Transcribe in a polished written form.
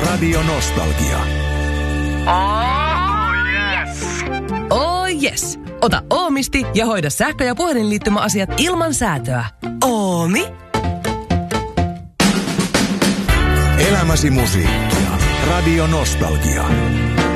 Radio Nostalgia. Oh yes! Ota Oomisti ja hoida sähkö- ja puhelinliittymäasiat ilman säätöä. Oomi? Elämäsi musiikkia. Radio Nostalgia.